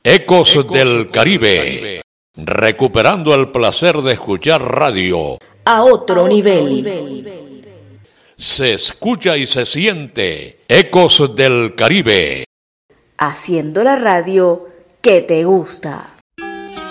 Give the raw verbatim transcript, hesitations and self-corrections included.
Ecos, Ecos del Caribe. Caribe, recuperando el placer de escuchar radio a otro, a otro nivel. nivel. Se escucha y se siente Ecos del Caribe, haciendo la radio que te gusta.